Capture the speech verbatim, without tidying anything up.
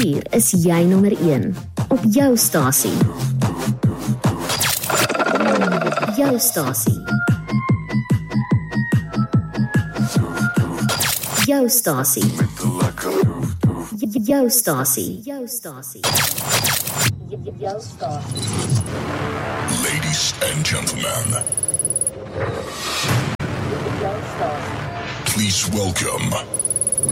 Hier is jy nommer een op jou stasie. Jou stasie. Jou stasie. Jou stasie. Jou stasie. Jou stasie. Ladies and gentlemen, Jou stasie. please welcome